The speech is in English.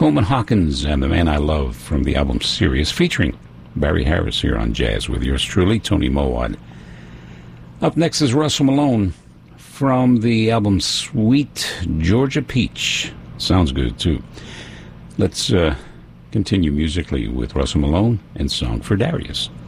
Coleman Hawkins and The Man I Love from the album Sirius, featuring Barry Harris here on Jazz with yours truly, Tony Mowat. Up next is Russell Malone from the album Sweet Georgia Peach. Sounds good, too. Let's continue musically with Russell Malone and Song for Darius.